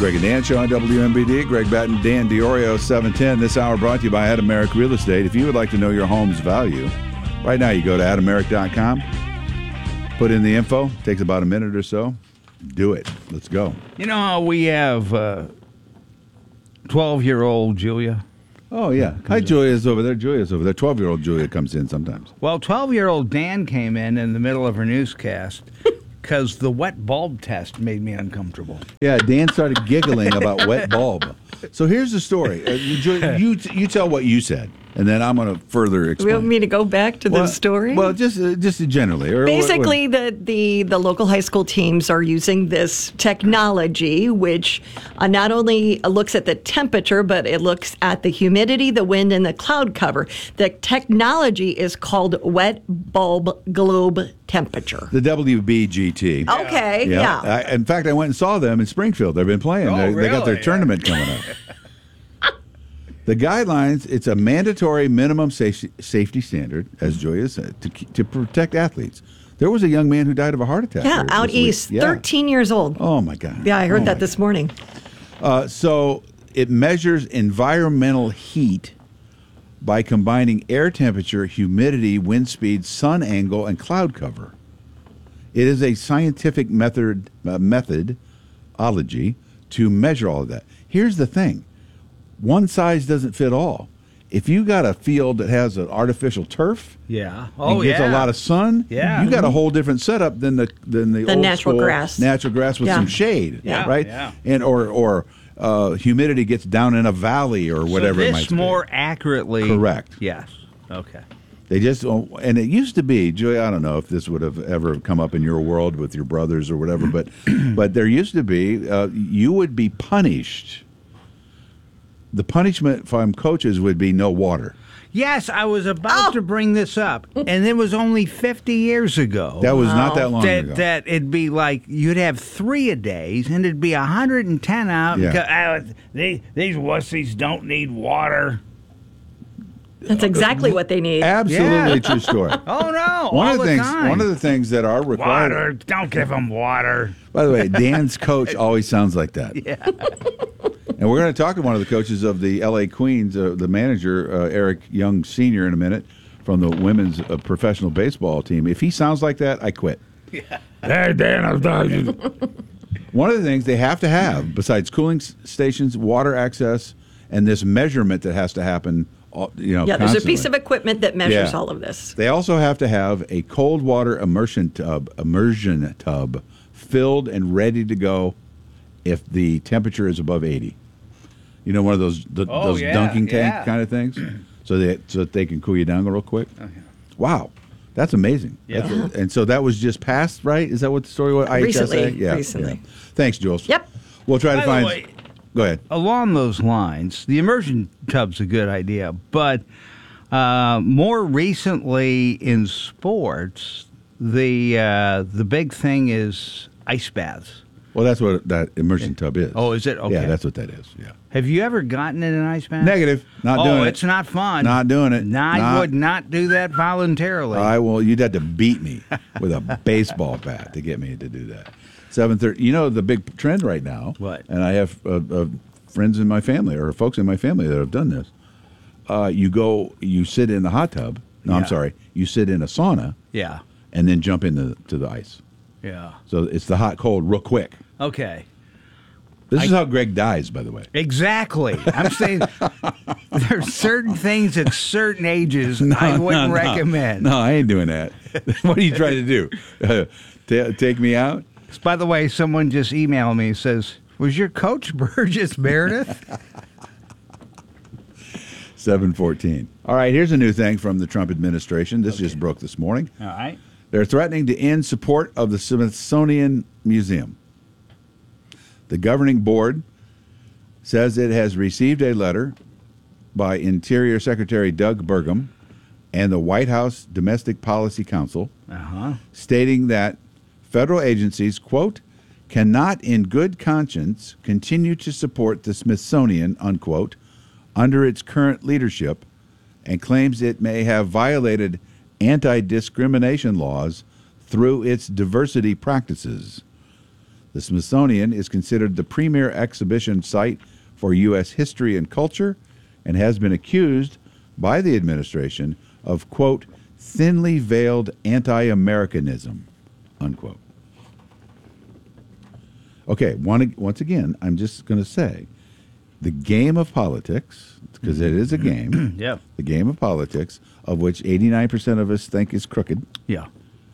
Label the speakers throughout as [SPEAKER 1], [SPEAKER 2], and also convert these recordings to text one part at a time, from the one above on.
[SPEAKER 1] Greg and Dan Show on WMBD. Greg Batten, Dan DiOrio, 710. This hour brought to you by Adameric Real Estate. If you would like to know your home's value, right now you go to adameric.com, put in the info. Takes about a minute or so. Do it. Let's go.
[SPEAKER 2] You know how we have 12-year-old Julia?
[SPEAKER 1] Oh, yeah. Hi, Julia's over there. 12-year-old Julia comes in sometimes.
[SPEAKER 2] Well, 12-year-old Dan came in the middle of her newscast because the wet bulb test made me uncomfortable.
[SPEAKER 1] Yeah, Dan started giggling about wet bulb. So here's the story. You tell what you said, and then I'm going to further explain.
[SPEAKER 3] You want me to go back to the story?
[SPEAKER 1] Well, just generally.
[SPEAKER 3] Basically, the local high school teams are using this technology, which not only looks at the temperature, but it looks at the humidity, the wind, and the cloud cover. The technology is called wet bulb globe temperature.
[SPEAKER 1] The WBGT.
[SPEAKER 3] Okay, yeah.
[SPEAKER 1] In fact, I went and saw them in Springfield. They've been playing. They got their tournament coming up. The guidelines, it's a mandatory minimum safety standard, as Julia said, to protect athletes. There was a young man who died of a heart attack.
[SPEAKER 3] Yeah, out east, 13 years old.
[SPEAKER 1] Oh, my God.
[SPEAKER 3] Yeah, I heard that this morning.
[SPEAKER 1] So it measures environmental heat by combining air temperature, humidity, wind speed, sun angle, and cloud cover. It is a scientific methodology to measure all of that. Here's the thing. One size doesn't fit all. If you got a field that has an artificial turf, and gets a lot of sun, you got a whole different setup than the old
[SPEAKER 3] natural
[SPEAKER 1] school
[SPEAKER 3] grass.
[SPEAKER 1] Natural grass with some shade, right? Yeah. And or humidity gets down in a valley or whatever.
[SPEAKER 2] So this more accurately,
[SPEAKER 1] correct?
[SPEAKER 2] Yes. Okay.
[SPEAKER 1] They just and it used to be, Julia. I don't know if this would have ever come up in your world with your brothers or whatever, but there used to be you would be punished. The punishment from coaches would be no water.
[SPEAKER 2] Yes, I was about to bring this up, and it was only 50 years ago.
[SPEAKER 1] That was not that long ago.
[SPEAKER 2] That it'd be like you'd have 3-a-days, and it'd be 110 out.
[SPEAKER 1] Yeah.
[SPEAKER 2] These wussies don't need water.
[SPEAKER 3] That's exactly what they need.
[SPEAKER 1] Absolutely true story.
[SPEAKER 2] Oh no!
[SPEAKER 1] One of the things that are required.
[SPEAKER 2] Water. Don't give them water.
[SPEAKER 1] By the way, Dan's coach always sounds like that.
[SPEAKER 2] Yeah.
[SPEAKER 1] And we're going to talk to one of the coaches of the L.A. Queens, the manager, Eric Young Sr., in a minute, from the women's professional baseball team. If he sounds like that, I quit.
[SPEAKER 2] Yeah.
[SPEAKER 1] Hey, Dan, I'm done. One of the things they have to have, besides cooling stations, water access, and this measurement that has to happen,
[SPEAKER 3] there's
[SPEAKER 1] constantly.
[SPEAKER 3] a piece of equipment that measures all of this.
[SPEAKER 1] They also have to have a cold water immersion tub filled and ready to go if the temperature is above 80. You know, one of those dunking tank kind of things, so that they can cool you down real quick. Oh, yeah. Wow, that's amazing.
[SPEAKER 2] Yeah.
[SPEAKER 1] And so that was just passed, right? Is that what the story was?
[SPEAKER 3] Recently.
[SPEAKER 1] Yeah. Thanks, Jules.
[SPEAKER 3] Yep.
[SPEAKER 1] We'll try to find.
[SPEAKER 2] By the way,
[SPEAKER 1] go ahead.
[SPEAKER 2] Along those lines, the immersion tub's a good idea, but more recently in sports, the big thing is ice baths.
[SPEAKER 1] Well, that's what that immersion tub is.
[SPEAKER 2] Oh, is it? Okay.
[SPEAKER 1] Yeah, that's what that is. Yeah.
[SPEAKER 2] Have you ever gotten in an ice bath?
[SPEAKER 1] Negative. Not doing it.
[SPEAKER 2] Oh, it's not fun.
[SPEAKER 1] Not doing it.
[SPEAKER 2] I would not do that voluntarily.
[SPEAKER 1] You'd have to beat me with a baseball bat to get me to do that. 7:30. You know the big trend right now.
[SPEAKER 2] What?
[SPEAKER 1] And I have friends in my family or folks in my family that have done this. You sit in the hot tub. No, I'm sorry. You sit in a sauna.
[SPEAKER 2] Yeah.
[SPEAKER 1] And then jump into the ice.
[SPEAKER 2] Yeah.
[SPEAKER 1] So it's the hot cold real quick.
[SPEAKER 2] Okay.
[SPEAKER 1] This is how Greg dies, by the way.
[SPEAKER 2] Exactly. I'm saying there's certain things at certain ages I wouldn't recommend.
[SPEAKER 1] No, I ain't doing that. What are you trying to do? Take me out?
[SPEAKER 2] By the way, someone just emailed me and says, was your coach Burgess Meredith?
[SPEAKER 1] 7:14. All right, here's a new thing from the Trump administration. This just broke this morning.
[SPEAKER 2] All right.
[SPEAKER 1] They're threatening to end support of the Smithsonian Museum. The governing board says it has received a letter by Interior Secretary Doug Burgum and the White House Domestic Policy Council stating that federal agencies, quote, cannot in good conscience continue to support the Smithsonian, unquote, under its current leadership, and claims it may have violated anti-discrimination laws through its diversity practices. The Smithsonian is considered the premier exhibition site for U.S. history and culture and has been accused by the administration of, quote, thinly veiled anti-Americanism, unquote. Okay, once again, I'm just going to say the game of politics, because it is a game,
[SPEAKER 2] Yeah.
[SPEAKER 1] the game of politics, of which 89% of us think is crooked.
[SPEAKER 2] Yeah.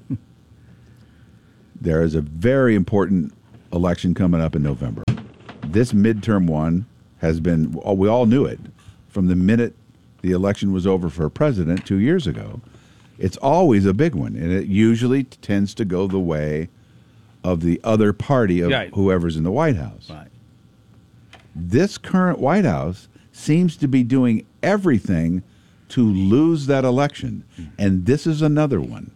[SPEAKER 1] There is a very important election coming up in November. This midterm one has been, we all knew it from the minute the election was over for president 2 years ago. It's always a big one, and it usually tends to go the way of the other party of
[SPEAKER 2] Right.
[SPEAKER 1] whoever's in the White House.
[SPEAKER 2] Right.
[SPEAKER 1] This current White House seems to be doing everything to lose that election, and this is another one.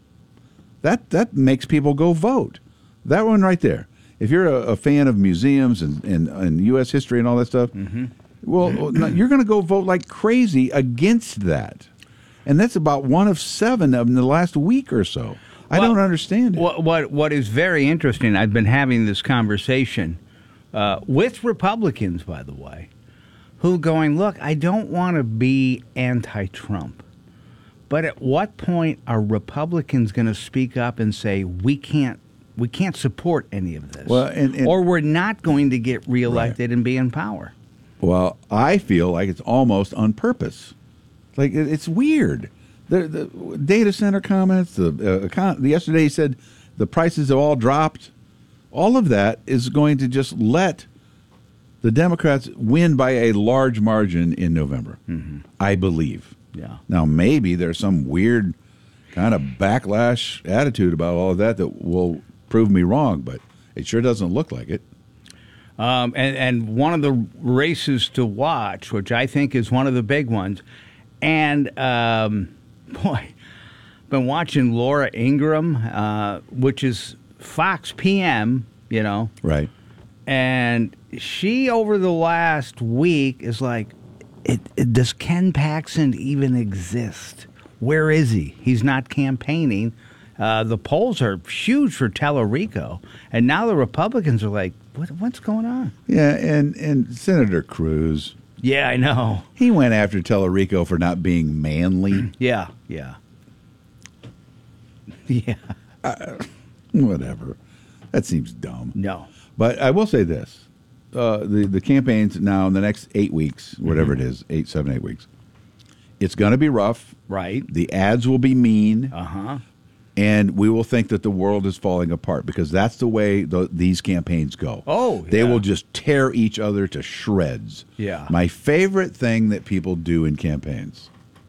[SPEAKER 1] That makes people go vote. That one right there. If you're a fan of museums and U.S. history and all that stuff, well, you're going to go vote like crazy against that. And that's about one of 7 of them in the last week or so. I don't understand it.
[SPEAKER 2] What is very interesting, I've been having this conversation with Republicans, by the way, who going, look, I don't want to be anti-Trump. But at what point are Republicans going to speak up and say, we can't support any of this?
[SPEAKER 1] Well, and
[SPEAKER 2] or we're not going to get reelected and be in power?
[SPEAKER 1] Well, I feel like it's almost on purpose. Like it's weird. The data center comments. Yesterday he said the prices have all dropped. All of that is going to just let the Democrats win by a large margin in November. I believe.
[SPEAKER 2] Yeah.
[SPEAKER 1] Now maybe there's some weird kind of backlash attitude about all of that will prove me wrong, but it sure doesn't look like it.
[SPEAKER 2] And one of the races to watch, which I think is one of the big ones, and boy, been watching Laura Ingraham, which is Fox PM,
[SPEAKER 1] Right.
[SPEAKER 2] and she over the last week is like, does Ken Paxton even exist? Where is he? He's not campaigning. The polls are huge for Tellerico, and now the Republicans are like, what's going on?
[SPEAKER 1] Yeah, and Senator Cruz,
[SPEAKER 2] Yeah, I know.
[SPEAKER 1] he went after Tellerico for not being manly.
[SPEAKER 2] Yeah.
[SPEAKER 1] Whatever. That seems dumb.
[SPEAKER 2] No.
[SPEAKER 1] But I will say this. The campaigns now in the next 8 weeks, whatever it is, 7, 8 weeks, it's going to be rough.
[SPEAKER 2] Right.
[SPEAKER 1] The ads will be mean.
[SPEAKER 2] Uh-huh.
[SPEAKER 1] And we will think that the world is falling apart because that's the way these campaigns go.
[SPEAKER 2] Oh,
[SPEAKER 1] They
[SPEAKER 2] yeah.
[SPEAKER 1] will just tear each other to shreds.
[SPEAKER 2] Yeah.
[SPEAKER 1] My favorite thing that people do in campaigns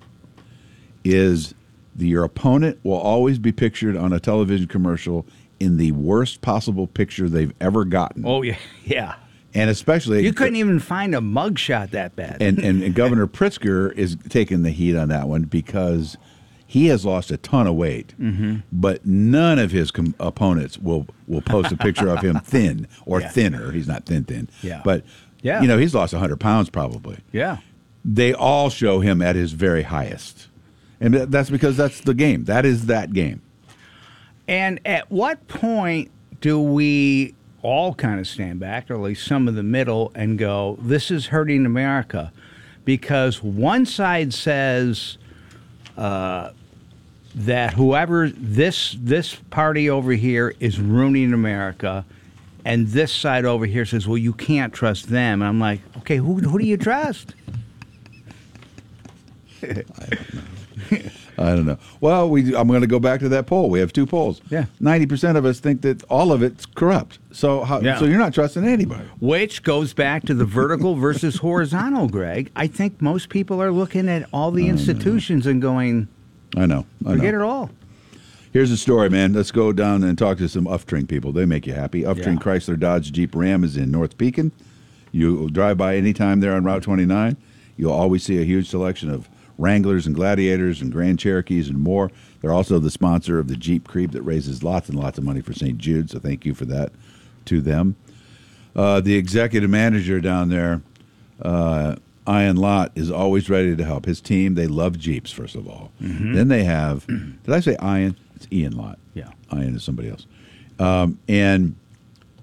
[SPEAKER 1] is your opponent will always be pictured on a television commercial in the worst possible picture they've ever gotten.
[SPEAKER 2] Oh, yeah. Yeah.
[SPEAKER 1] And especially...
[SPEAKER 2] You couldn't even find a mugshot that bad.
[SPEAKER 1] And Governor Pritzker is taking the heat on that one because... he has lost a ton of weight, but none of his opponents will post a picture of him thin or thinner. He's not thin.
[SPEAKER 2] Yeah.
[SPEAKER 1] But,
[SPEAKER 2] Yeah.
[SPEAKER 1] he's lost 100 pounds probably.
[SPEAKER 2] Yeah.
[SPEAKER 1] They all show him at his very highest. And that's because that's the game. That is that game.
[SPEAKER 2] And at what point do we all kind of stand back, or at least some of the middle, and go, this is hurting America? Because one side says... that whoever this party over here is ruining America, and this side over here says, well, you can't trust them. And I'm like, okay, who do you trust?
[SPEAKER 1] I don't know. Well, I'm going to go back to that poll. We have 2 polls.
[SPEAKER 2] Yeah.
[SPEAKER 1] 90% of us think that all of it's corrupt. So so you're not trusting anybody.
[SPEAKER 2] Which goes back to the vertical versus horizontal, Greg. I think most people are looking at all the institutions and going,
[SPEAKER 1] I know.
[SPEAKER 2] forget it all.
[SPEAKER 1] Here's a story, man. Let's go down and talk to some Uftring people. They make you happy. Uftring Chrysler Dodge Jeep Ram is in North Pekin. You drive by anytime there on Route 29. You'll always see a huge selection of Wranglers and Gladiators and Grand Cherokees and more. They're also the sponsor of the Jeep Creep that raises lots and lots of money for St. Jude, so thank you for that to them. The executive manager down there, Ian Lott, is always ready to help. His team, they love Jeeps, first of all. Then they have, did I say Ian? It's Ian Lott.
[SPEAKER 2] Yeah.
[SPEAKER 1] Ian is somebody else. And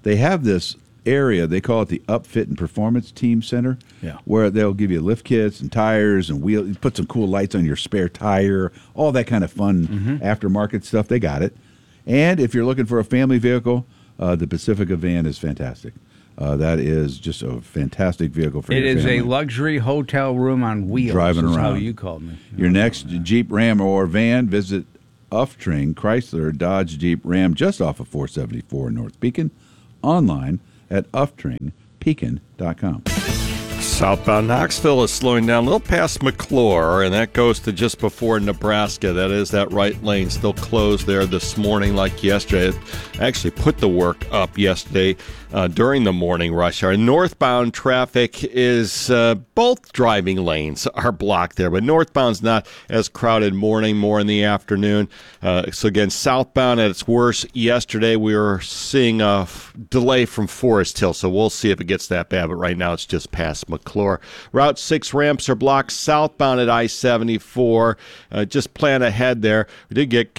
[SPEAKER 1] they have this area, they call it the Upfit and Performance Team Center, where they'll give you lift kits and tires and wheel, put some cool lights on your spare tire, all that kind of fun aftermarket stuff. They got it. And if you're looking for a family vehicle, the Pacifica van is fantastic. That is just a fantastic vehicle for your family.
[SPEAKER 2] It is a luxury hotel room on wheels.
[SPEAKER 1] Driving around.
[SPEAKER 2] How you called me.
[SPEAKER 1] Your next Jeep, Ram, or van, visit Uftring Chrysler Dodge Jeep Ram just off of 474 North Beacon, online at uftringpekin.com.
[SPEAKER 4] Southbound Knoxville is slowing down a little past McClure, and that goes to just before Nebraska. That is that right lane still closed there this morning like yesterday. It actually put the work up yesterday during the morning rush hour. Northbound traffic is both driving lanes are blocked there, but northbound's not as crowded more in the afternoon. So again, southbound at its worst yesterday, we were seeing a delay from Forest Hill, so we'll see if it gets that bad, but right now it's just past McClure. Route 6 ramps are blocked southbound at I-74. Just plan ahead there. We did get,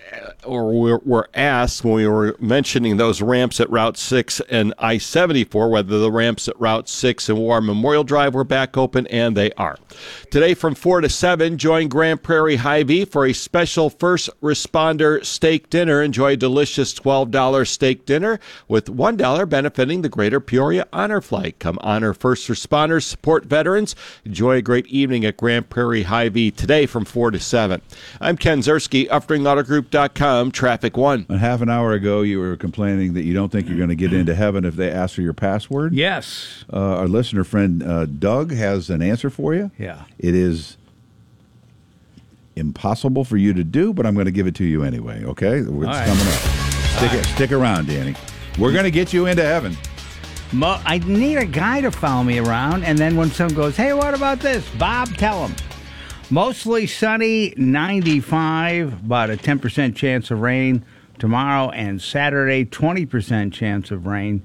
[SPEAKER 4] were asked when we were mentioning those ramps at Route 6 and I-74, whether the ramps at Route 6 and War Memorial Drive were back open, and they are. Today from 4 to 7, join Grand Prairie Hy-Vee for a special first responder steak dinner. Enjoy a delicious $12 steak dinner with $1 benefiting the Greater Peoria Honor Flight. Come honor first responders, support veterans. Enjoy a great evening at Grand Prairie Hy-Vee today from 4 to 7. I'm Ken Zerski, UfteringAutoGroup.com, Traffic 1.
[SPEAKER 1] A half an hour ago, you were complaining that you don't think you're going to get into heaven if they ask for your password.
[SPEAKER 2] Yes.
[SPEAKER 1] Our listener friend Doug has an answer for you.
[SPEAKER 2] Yeah.
[SPEAKER 1] It is impossible for you to do, but I'm going to give it to you anyway, okay? It's coming up. Stick around, Danny. We're going to get you into heaven.
[SPEAKER 2] I need a guy to follow me around, and then when someone goes, hey, what about this? Bob, tell him. Mostly sunny, 95, about a 10% chance of rain tomorrow, and Saturday, 20% chance of rain.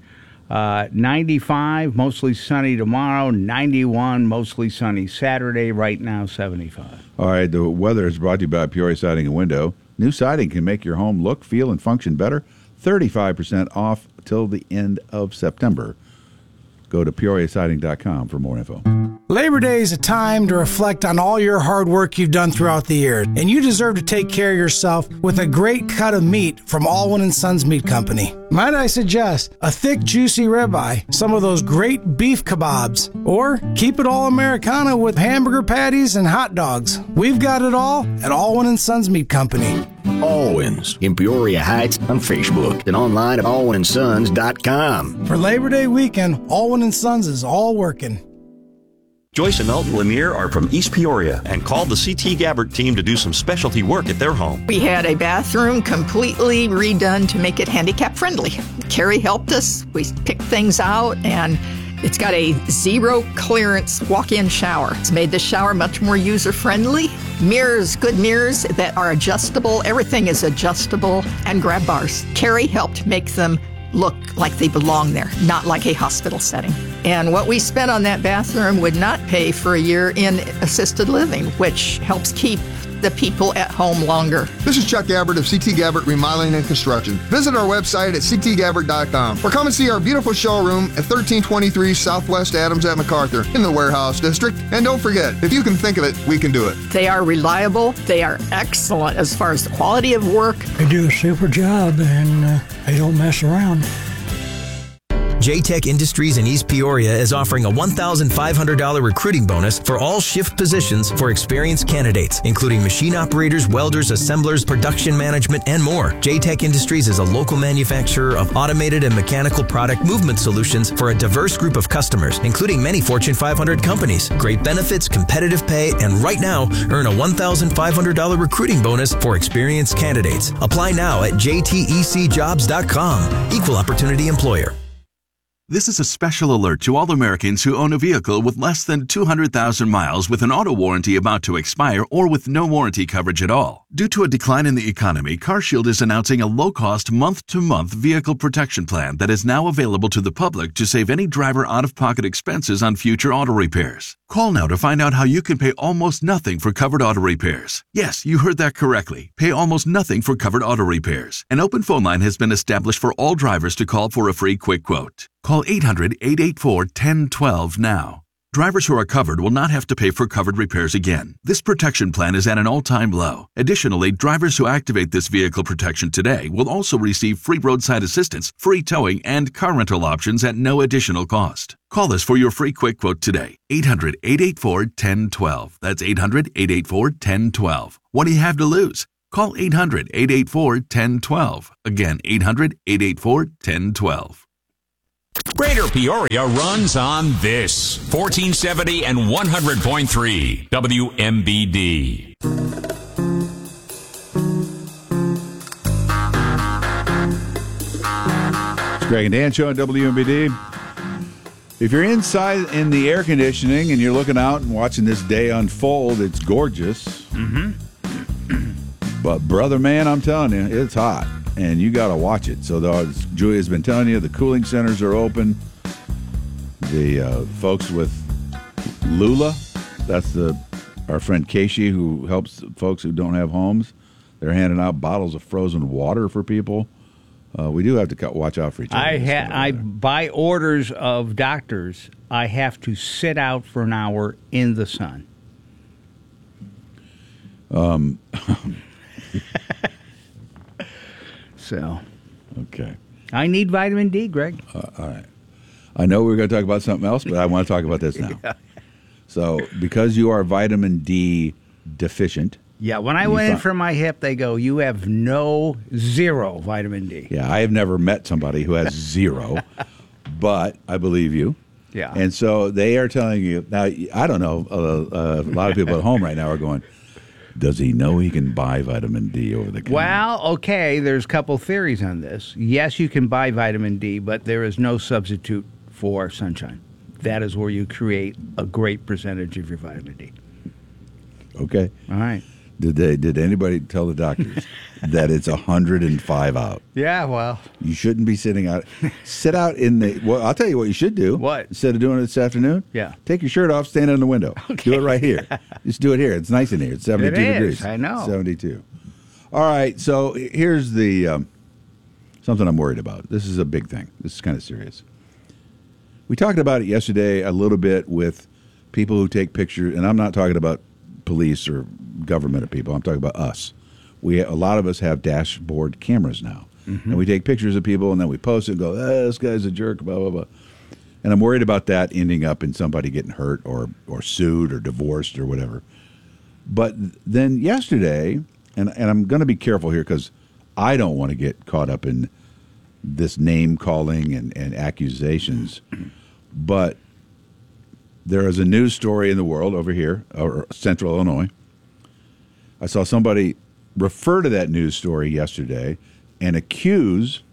[SPEAKER 2] 95, mostly sunny tomorrow, 91, mostly sunny Saturday, right now 75.
[SPEAKER 1] All right, the weather is brought to you by Peoria Siding and Window. New siding can make your home look, feel, and function better. 35% off till the end of September. Go to PeoriaSiding.com for more info.
[SPEAKER 5] Labor Day is a time to reflect on all your hard work you've done throughout the year, and you deserve to take care of yourself with a great cut of meat from Allwyn & Sons Meat Company. Might I suggest a thick, juicy ribeye, some of those great beef kebabs, or keep it all Americana with hamburger patties and hot dogs. We've got it all at Allwyn & Sons Meat Company.
[SPEAKER 6] Allwyn's in Peoria Heights on Facebook and online at allwynsons.com.
[SPEAKER 5] For Labor Day weekend, Allwyn & Sons is all working.
[SPEAKER 7] Joyce and Elton Lanier are from East Peoria and called the C.T. Gabbert team to do some specialty work at their home.
[SPEAKER 8] We had a bathroom completely redone to make it handicap friendly. Carrie helped us. We picked things out, and it's got a zero clearance walk-in shower. It's made the shower much more user-friendly. Mirrors, good mirrors that are adjustable. Everything is adjustable, and grab bars. Carrie helped make them look like they belong there, not like a hospital setting. And what we spent on that bathroom would not pay for a year in assisted living, which helps keep the people at home longer.
[SPEAKER 9] This is Chuck Gabbert of CT Gabbert Remodeling and Construction. Visit our website at ctgabbert.com or come and see our beautiful showroom at 1323 Southwest Adams at MacArthur in the Warehouse District. And don't forget, if you can think of it, we can do it.
[SPEAKER 8] They are reliable. They are excellent as far as the quality of work.
[SPEAKER 10] They do a super job, and they don't mess around.
[SPEAKER 11] J-Tech Industries in East Peoria is offering a $1,500 recruiting bonus for all shift positions for experienced candidates, including machine operators, welders, assemblers, production management, and more. J-Tech Industries is a local manufacturer of automated and mechanical product movement solutions for a diverse group of customers, including many Fortune 500 companies. Great benefits, competitive pay, and right now, earn a $1,500 recruiting bonus for experienced candidates. Apply now at jtecjobs.com. Equal opportunity employer.
[SPEAKER 12] This is a special alert to all Americans who own a vehicle with less than 200,000 miles with an auto warranty about to expire or with no warranty coverage at all. Due to a decline in the economy, CarShield is announcing a low-cost month-to-month vehicle protection plan that is now available to the public to save any driver out-of-pocket expenses on future auto repairs. Call now to find out how you can pay almost nothing for covered auto repairs. Yes, you heard that correctly. Pay almost nothing for covered auto repairs. An open phone line has been established for all drivers to call for a free quick quote. Call 800-884-1012 now. Drivers who are covered will not have to pay for covered repairs again. This protection plan is at an all-time low. Additionally, drivers who activate this vehicle protection today will also receive free roadside assistance, free towing, and car rental options at no additional cost. Call us for your free quick quote today. 800-884-1012. That's 800-884-1012. What do you have to lose? Call 800-884-1012. Again, 800-884-1012.
[SPEAKER 13] Greater Peoria runs on this 1470 and 100.3 WMBD.
[SPEAKER 1] It's Greg and Dan show on WMBD. If you're inside in the air conditioning and you're looking out and watching this day unfold, it's gorgeous. But brother, man, I'm telling you, it's hot. And you got to watch it. So, as Julia's been telling you, the cooling centers are open. The folks with Lula, that's our friend Casey, who helps folks who don't have homes. They're handing out bottles of frozen water for people. We do have to watch out for each other.
[SPEAKER 2] I by orders of doctors, I have to sit out for an hour in the sun. So,
[SPEAKER 1] okay.
[SPEAKER 2] I need vitamin D, Greg.
[SPEAKER 1] All right. I know we were going to talk about something else, but I want to talk about this now. Yeah. So, because you are vitamin D deficient.
[SPEAKER 2] Yeah, when I went in for my hip, they go, you have zero vitamin D.
[SPEAKER 1] Yeah, I have never met somebody who has zero, but I believe you.
[SPEAKER 2] Yeah.
[SPEAKER 1] And so they are telling you, now, I don't know, a lot of people at home right now are going, does he know he can buy vitamin D over the counter?
[SPEAKER 2] Well, okay, there's a couple theories on this. Yes, you can buy vitamin D, but there is no substitute for sunshine. That is where you create a great percentage of your vitamin D.
[SPEAKER 1] Okay.
[SPEAKER 2] All right.
[SPEAKER 1] Did anybody tell the doctors that it's 105 out?
[SPEAKER 2] Yeah, well.
[SPEAKER 1] You shouldn't be sitting out. Sit out in the... Well, I'll tell you what you should do.
[SPEAKER 2] What?
[SPEAKER 1] Instead of doing it this afternoon?
[SPEAKER 2] Yeah.
[SPEAKER 1] Take your shirt off, stand in the window.
[SPEAKER 2] Okay.
[SPEAKER 1] Do it right here. Just do it here. It's nice in here. It's 72 degrees.
[SPEAKER 2] I know.
[SPEAKER 1] 72. All right, so here's the... something I'm worried about. This is a big thing. This is kind of serious. We talked about it yesterday a little bit with people who take pictures, and I'm not talking about police or government people. I'm talking about us. A lot of us have dashboard cameras now, and we take pictures of people, and then we post it and go, this guy's a jerk, blah, blah, blah. And I'm worried about that ending up in somebody getting hurt or sued or divorced or whatever. But then yesterday, and I'm going to be careful here because I don't want to get caught up in this name calling and accusations, but there is a news story in the world over here, or Central Illinois. I saw somebody refer to that news story yesterday and accuse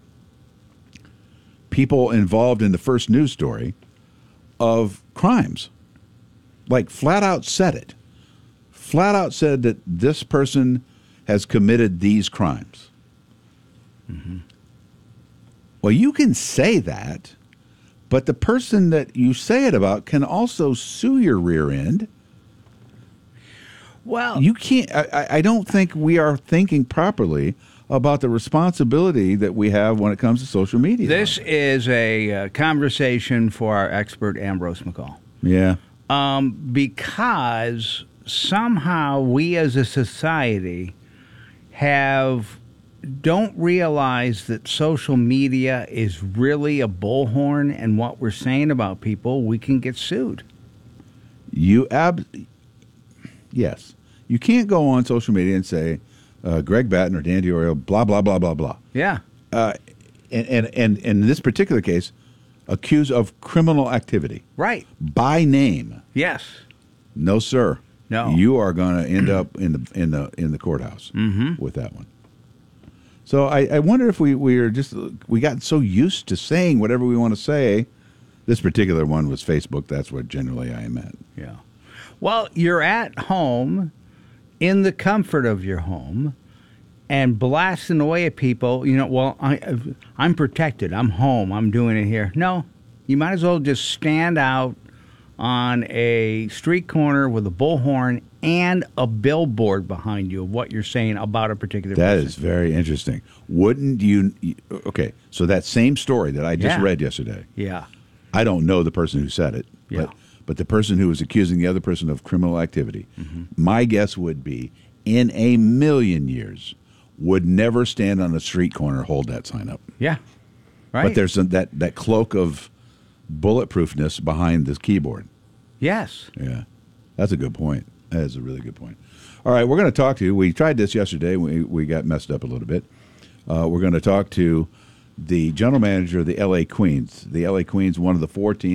[SPEAKER 1] people involved in the first news story of crimes. Like flat out said it. Flat out said that this person has committed these crimes. Well, you can say that, but the person that you say it about can also sue your rear end.
[SPEAKER 2] Well,
[SPEAKER 1] you can't. I don't think we are thinking properly about the responsibility that we have when it comes to social media.
[SPEAKER 2] This is a conversation for our expert, Ambrose McCall.
[SPEAKER 1] Yeah.
[SPEAKER 2] Because somehow we as a society don't realize that social media is really a bullhorn, and what we're saying about people, we can get sued.
[SPEAKER 1] Yes. You can't go on social media and say, Greg Batten or Dan Diorio, blah, blah, blah, blah, blah.
[SPEAKER 2] Yeah.
[SPEAKER 1] And in this particular case, accused of criminal activity.
[SPEAKER 2] Right.
[SPEAKER 1] By name.
[SPEAKER 2] Yes.
[SPEAKER 1] No, sir.
[SPEAKER 2] No.
[SPEAKER 1] You are going to end up in the courthouse with that one. So I wonder if we got so used to saying whatever we want to say This particular one was Facebook. That's what generally I am at.
[SPEAKER 2] Yeah. Well, you're at home, in the comfort of your home, and blasting away at people. I'm protected. I'm home. I'm doing it here. No, you might as well just stand out on a street corner with a bullhorn and a billboard behind you of what you're saying about a particular
[SPEAKER 1] That
[SPEAKER 2] person.
[SPEAKER 1] is very interesting. Wouldn't you? Okay, so that same story that I just read yesterday.
[SPEAKER 2] Yeah.
[SPEAKER 1] I don't know the person who said it, but the person who was accusing the other person of criminal activity, my guess would be, in a million years, would never stand on a street corner, hold that sign up.
[SPEAKER 2] Yeah. Right.
[SPEAKER 1] But there's that cloak of bulletproofness behind this keyboard.
[SPEAKER 2] Yes.
[SPEAKER 1] Yeah. That's a good point. That is a really good point. All right, we're going to talk to you. We tried this yesterday. We got messed up a little bit. We're going to talk to the general manager of the L.A. Queens. The L.A. Queens, one of the 4 teams